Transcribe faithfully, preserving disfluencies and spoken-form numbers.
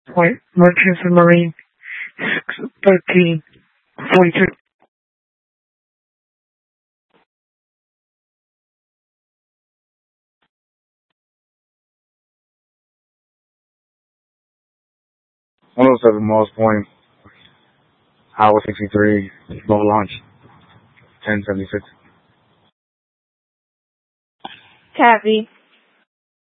Point, Merchant Marine, six thirteen forty-two. one oh seven Moss Point, Howard sixty-three, low launch, ten seventy-six. Copy.